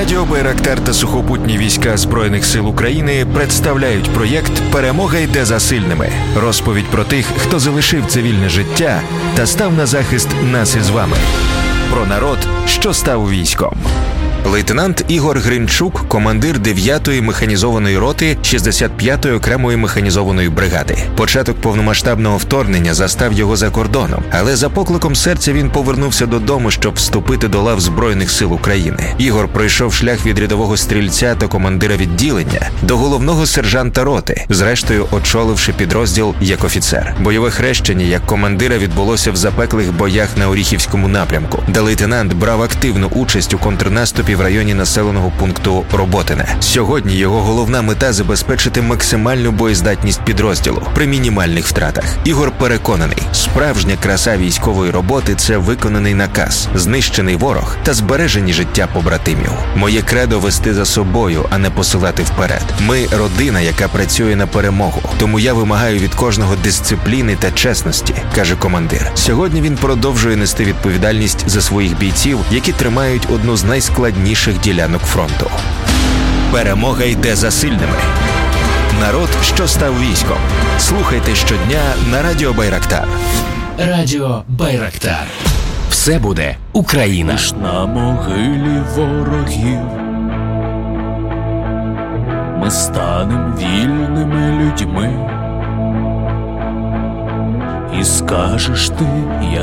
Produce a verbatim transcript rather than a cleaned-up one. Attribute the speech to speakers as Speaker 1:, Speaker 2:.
Speaker 1: Радіо Байрактар та сухопутні війська Збройних сил України представляють проєкт «Перемога йде за сильними». Розповідь про тих, хто залишив цивільне життя та став на захист нас із вами. Про народ, що став військом. Лейтенант Ігор Гринчук – командир дев'ятої механізованої роти шістдесят п'ятої окремої механізованої бригади. Початок повномасштабного вторгнення застав його за кордоном, але за покликом серця він повернувся додому, щоб вступити до лав Збройних сил України. Ігор пройшов шлях від рядового стрільця та командира відділення до головного сержанта роти, зрештою очоливши підрозділ як офіцер. Бойове хрещення як командира відбулося в запеклих боях на Оріхівському напрямку, де лейтенант брав активну участь у контрнаступі в районі населеного пункту Роботине. Сьогодні його головна мета – забезпечити максимальну боєздатність підрозділу при мінімальних втратах. Ігор переконаний, справжня краса військової роботи – це виконаний наказ, знищений ворог та збережені життя побратимів. Моє кредо – вести за собою, а не посилати вперед. Ми – родина, яка працює на перемогу, тому я вимагаю від кожного дисципліни та чесності, каже командир. Сьогодні він продовжує нести відповідальність за своїх бійців, які тримають одну з найскладніших ділянок фронту. Перемога йде за сильними. Народ, що став військом. Слухайте щодня на Радіо Байрактар.
Speaker 2: Радіо Байрактар. Все буде Україна.
Speaker 3: Лиш на могилі ворогів ми станем вільними людьми. І скажеш ти,